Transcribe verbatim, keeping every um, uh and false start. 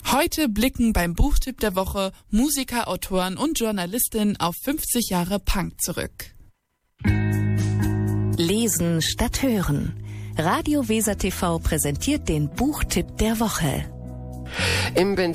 Heute blicken beim Buchtipp der Woche Musiker, Autoren und Journalistinnen auf fünfzig Jahre Punk zurück. Lesen statt hören. Radio Weser T V präsentiert den Buchtipp der Woche. Im